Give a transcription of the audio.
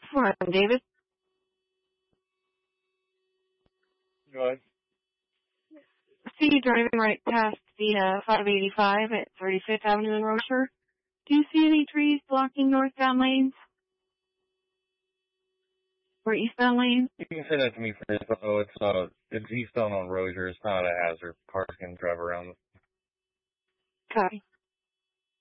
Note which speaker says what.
Speaker 1: Morning, David.
Speaker 2: Go ahead.
Speaker 1: I see you driving right past the 585 at 35th Avenue in Rocher. Do you see any trees blocking northbound lanes? Or eastbound lanes?
Speaker 2: You can say that to me first. Oh, it's eastbound on Rozier. It's not a hazard.